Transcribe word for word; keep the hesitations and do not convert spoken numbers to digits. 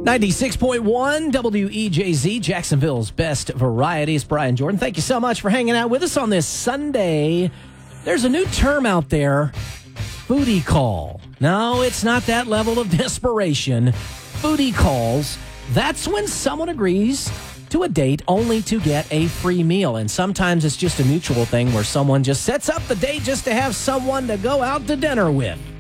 ninety-six point one W E J Z, Jacksonville's best varieties. Brian Jordan, thank you so much for hanging out with us on this Sunday. There's a new term out there, foodie call. No, it's not that level of desperation. Foodie calls, that's when someone agrees to a date only to get a free meal. And sometimes it's just a mutual thing where someone just sets up the date just to have someone to go out to dinner with.